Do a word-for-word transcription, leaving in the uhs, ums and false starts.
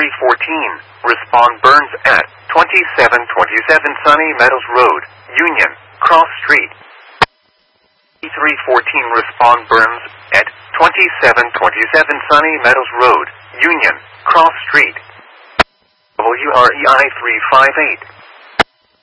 three fourteen, respond Burns at twenty-seven twenty-seven Sunny Meadows Road, Union, Cross Street. E three fourteen, respond Burns at twenty-seven twenty-seven Sunny Meadows Road, Union, Cross Street. W R E I three five eight.